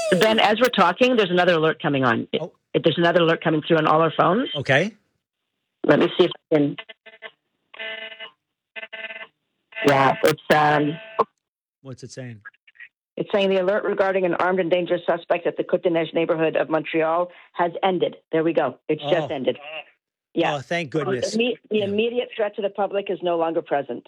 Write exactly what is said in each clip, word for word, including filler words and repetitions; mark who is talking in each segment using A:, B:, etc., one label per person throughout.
A: Ben, as we're talking, there's another alert coming on.
B: Oh.
A: It, there's another alert coming through on all our phones.
B: Okay.
A: Let me see if I can. Yeah, it's um,
B: What's it saying?
A: it's saying the alert regarding an armed and dangerous suspect at the Côte-des-Neiges neighborhood of Montreal has ended. There we go. It's
B: Oh.
A: just ended. Yeah.
B: Oh, thank goodness.
A: The, imme- the
B: Yeah.
A: immediate threat to the public is no longer present.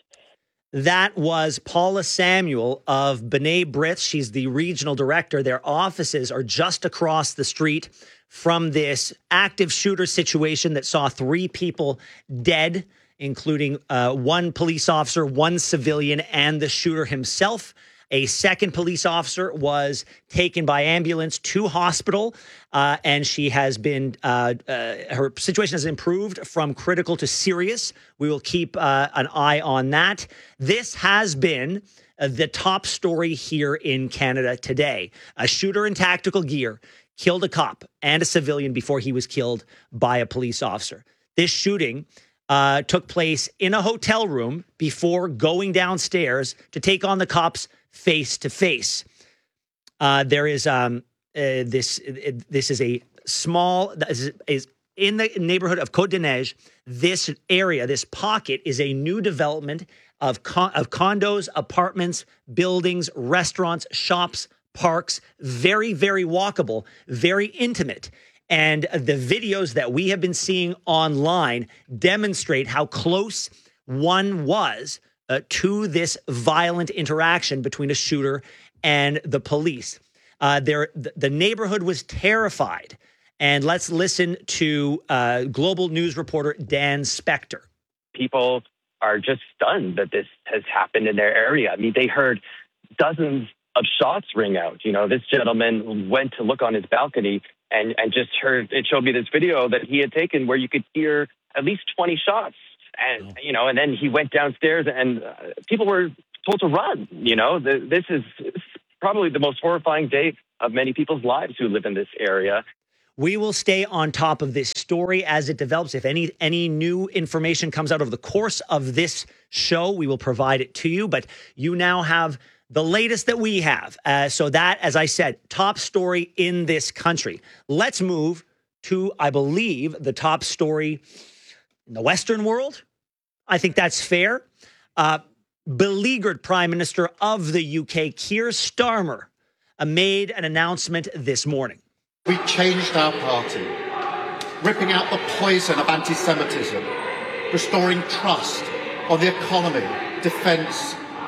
B: That was Paula Samuel of B'nai B'rith. She's the regional director. Their offices are just across the street from this active shooter situation that saw three people dead, including uh, one police officer, one civilian, and the shooter himself. A second police officer was taken by ambulance to hospital, uh, and she has been, uh, uh, her situation has improved from critical to serious. We will keep uh, an eye on that. This has been uh, the top story here in Canada today. A shooter in tactical gear killed a cop and a civilian before he was killed by a police officer. This shooting uh, took place in a hotel room before going downstairs to take on the cops face to face. Uh, there is um, uh, this. Uh, this is a small. Is, is in the neighborhood of Côte-des-Neiges. This area, this pocket, is a new development of con- of condos, apartments, buildings, restaurants, shops, parks. Very, very walkable, very intimate. And the videos that we have been seeing online demonstrate how close one was Uh, to this violent interaction between a shooter and the police. Uh, there, the, the neighborhood was terrified. And let's listen to uh, Global News reporter Dan Spector.
C: People are just stunned that this has happened in their area. I mean, they heard dozens of shots ring out. You know, this gentleman went to look on his balcony and, and just heard, it showed me this video that he had taken where you could hear at least twenty shots. And, you know, and then he went downstairs and uh, people were told to run. You know, the, this is probably the most horrifying day of many people's lives who live in this area.
B: We will stay on top of this story as it develops. If any any new information comes out over the course of this show, we will provide it to you. But you now have the latest that we have. Uh, so that, as I said, top story in this country. Let's move to, I believe, the top story in the Western world. I think that's fair. Uh, beleaguered Prime Minister of the U K, Keir Starmer, uh, made an announcement this morning.
D: We changed our party, ripping out the poison of anti-Semitism, restoring trust on the economy, defence